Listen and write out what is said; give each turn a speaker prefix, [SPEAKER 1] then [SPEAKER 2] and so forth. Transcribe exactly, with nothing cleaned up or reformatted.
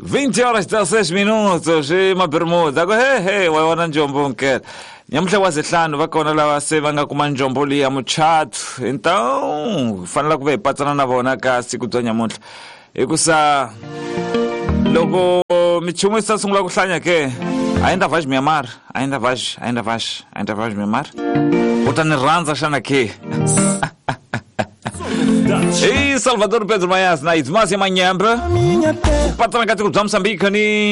[SPEAKER 1] vinte horas dezesseis minutos emabermuda ko he he wayona njombo nkela nyamuhla kwazihlanu bakona lava se va nga kuma njombo liya muchato então fanele ku ve hi patsana na vona ka siku bya nyamuhla hikusa loko michumu yi sa sungula ku hlanya ke ainda vaji miyamar ainda vaji ainda vaji ainda vaji miyamar u ta ni rhandza xana ke Hey, Salvador Pedro Mayas na Idmasi Manyamba. Patrão Catico de Moçambique,